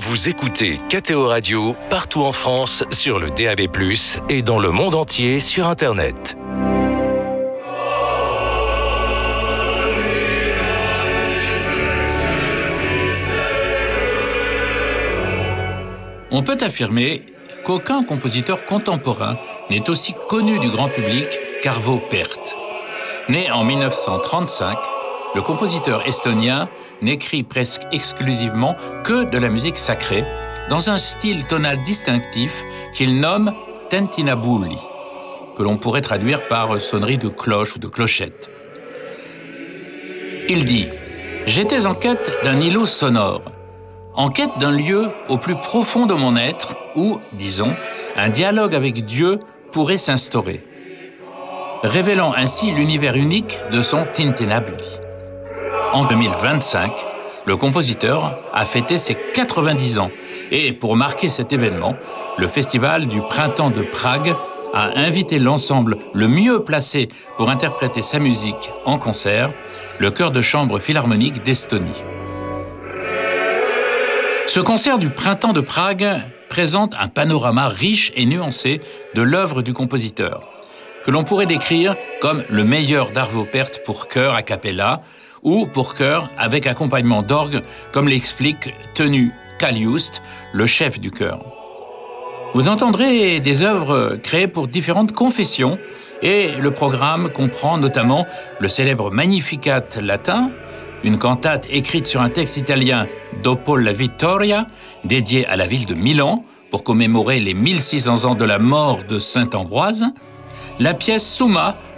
Vous écoutez KTO Radio partout en France sur le DAB+, et dans le monde entier sur Internet. On peut affirmer qu'aucun compositeur contemporain n'est aussi connu du grand public qu'Arvo Pärt. Né en 1935, le compositeur estonien n'écrit presque exclusivement que de la musique sacrée, dans un style tonal distinctif qu'il nomme tentinabuli, que l'on pourrait traduire par sonnerie de cloche ou de clochette. Il dit « J'étais en quête d'un îlot sonore, en quête d'un lieu au plus profond de mon être où, disons, un dialogue avec Dieu pourrait s'instaurer, révélant ainsi l'univers unique de son tintinabuli. » En 2025, le compositeur a fêté ses 90 ans et pour marquer cet événement, le Festival du Printemps de Prague a invité l'ensemble le mieux placé pour interpréter sa musique en concert, le Chœur de chambre philharmonique d'Estonie. Ce concert du Printemps de Prague présente un panorama riche et nuancé de l'œuvre du compositeur, que l'on pourrait décrire comme le meilleur d'Arvo Pärt pour chœur a cappella, ou pour chœur avec accompagnement d'orgue, comme l'explique Teunu Kaliust, le chef du chœur. Vous entendrez des œuvres créées pour différentes confessions, et le programme comprend notamment le célèbre Magnificat latin, une cantate écrite sur un texte italien Dopo la Vittoria, dédié à la ville de Milan, pour commémorer les 1600 ans de la mort de saint Ambroise, la pièce Summa